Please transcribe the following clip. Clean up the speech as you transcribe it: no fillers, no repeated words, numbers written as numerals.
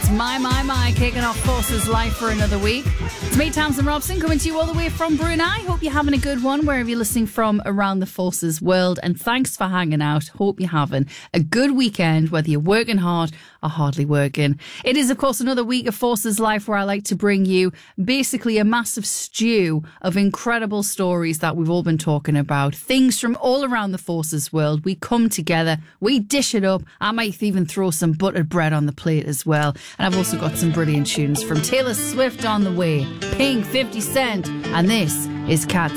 My, kicking off Forces Life for another week. It's me, Tamsin Robson, coming to you all the way from Brunei. Hope you're having a good one wherever you're listening from around the Forces world. And thanks for hanging out. Hope you're having a good weekend, whether you're working hard or hardly working. It is, of course, another week of Forces Life where I like to bring you basically a massive stew of incredible stories that we've all been talking about. Things from all around the Forces world. We come together, we dish it up. I might even throw some buttered bread on the plate as well. And I've also got some brilliant tunes from Taylor Swift on the way, Pink, 50 Cent, and this is Cat